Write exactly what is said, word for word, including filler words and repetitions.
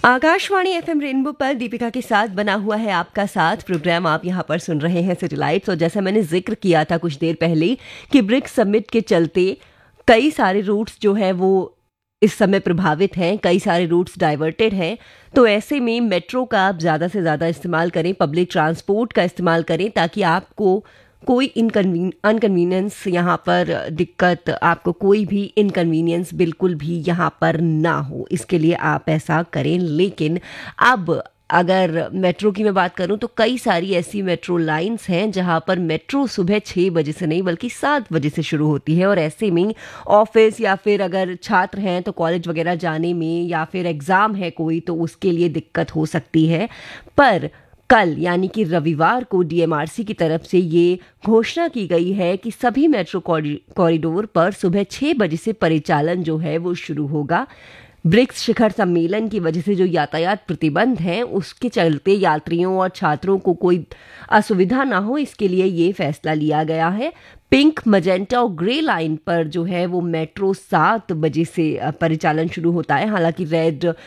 Akashvani FM rainbow पर दीपिका के साथ बना हुआ है आपका साथ प्रोग्राम। आप यहाँ पर सुन रहे हैं सिटीलाइट्स। और जैसा मैंने जिक्र किया था कुछ देर पहले कि ब्रिक्स समिट के चलते कई सारे रूट्स जो है वो इस समय प्रभावित हैं, कई सारे रूट्स डाइवर्टेड हैं। तो ऐसे में मेट्रो का आप ज़्यादा से ज़्यादा इस्तेमाल करें, पब्लिक ट्रांसपोर्ट का इस्तेमाल करें, ताकि आपको कोई इनकन्वीन अनकन्वीनियंस यहाँ पर दिक्कत, आपको कोई भी इनकन्वीनियंस बिल्कुल भी यहाँ पर ना हो। इसके लिए आप ऐसा करें। लेकिन अब अगर मेट्रो की मैं बात करूं तो कई सारी ऐसी मेट्रो लाइंस हैं जहां पर मेट्रो सुबह छः बजे से नहीं बल्कि सात बजे से शुरू होती है। और ऐसे में ऑफिस या फिर अगर छात्र हैं तो कॉलेज वगैरह जाने में, या फिर एग्ज़ाम है कोई तो उसके लिए दिक्कत हो सकती है। पर कल यानी कि रविवार को डीएमआरसी की तरफ से ये घोषणा की गई है कि सभी मेट्रो कॉरिडोर पर सुबह छः बजे से परिचालन जो है वो शुरू होगा। ब्रिक्स शिखर सम्मेलन की वजह से जो यातायात प्रतिबंध हैं उसके चलते यात्रियों और छात्रों को कोई असुविधा ना हो, इसके लिए ये फैसला लिया गया है। पिंक, मजेंटा और ग्रे लाइन पर जो है वो मेट्रो सात बजे से परिचालन शुरू होता है। हालांकि रेड